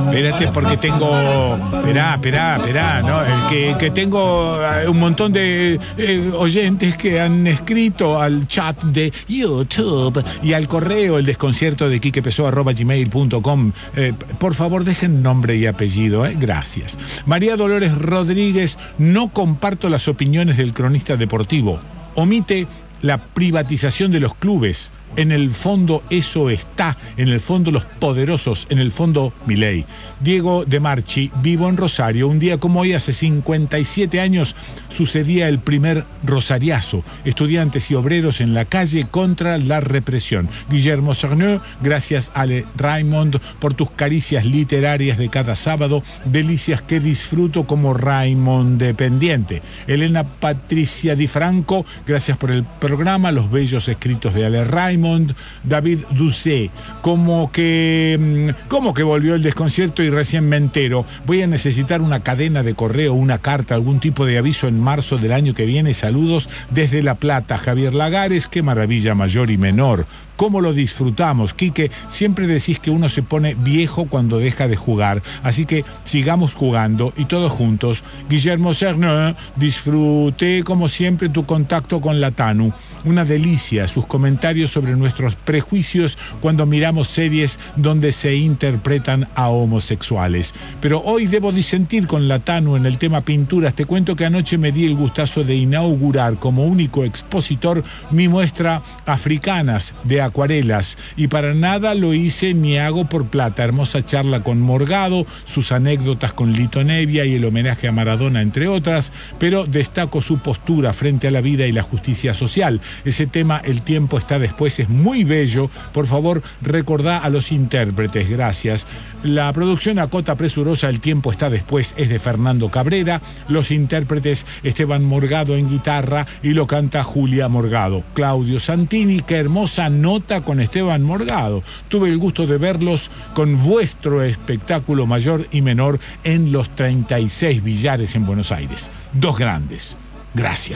Espérate, porque tengo... Esperá, ¿no? Que tengo un montón de oyentes que han escrito al chat de YouTube y al correo el desconcierto de quiquepessoa@gmail.com. Por favor, dejen nombre y apellido, gracias. María Dolores Rodríguez: no comparto las opiniones del cronista deportivo. Omite la privatización de los clubes. En el fondo eso está, en el fondo los poderosos, en el fondo Milei. Diego de Marchi: vivo en Rosario. Un día como hoy, hace 57 años, sucedía el primer rosariazo. Estudiantes y obreros en la calle contra la represión. Guillermo Cerneux: gracias Ale Raymond por tus caricias literarias de cada sábado, delicias que disfruto como Raymond dependiente. Elena Patricia Di Franco: gracias por el programa, los bellos escritos de Ale Raymond. David Ducé: como que volvió el desconcierto y recién me entero. Voy a necesitar una cadena de correo, una carta, algún tipo de aviso en marzo del año que viene. Saludos desde La Plata. Javier Lagares: qué maravilla mayor y menor. ¿Cómo lo disfrutamos, Quique? Siempre decís que uno se pone viejo cuando deja de jugar, así que sigamos jugando y todos juntos. Guillermo Cerneux: disfruté como siempre tu contacto con la Tanu. Una delicia sus comentarios sobre nuestros prejuicios cuando miramos series donde se interpretan a homosexuales. Pero hoy debo disentir con la Tanu en el tema pinturas. Te cuento que anoche me di el gustazo de inaugurar como único expositor mi muestra Africanas de acuarelas, y para nada lo hice ni hago por plata. Hermosa charla con Morgado, sus anécdotas con Lito Nevia y el homenaje a Maradona, entre otras, pero destaco su postura frente a la vida y la justicia social. Ese tema, El tiempo está después, es muy bello. Por favor, recordá a los intérpretes. Gracias. La producción acota presurosa El tiempo está después es de Fernando Cabrera. Los intérpretes: Esteban Morgado en guitarra y lo canta Julia Morgado. Claudio Santini: qué hermosa nota con Esteban Morgado. Tuve el gusto de verlos con vuestro espectáculo mayor y menor en los 36 billares en Buenos Aires. Dos grandes. Gracias.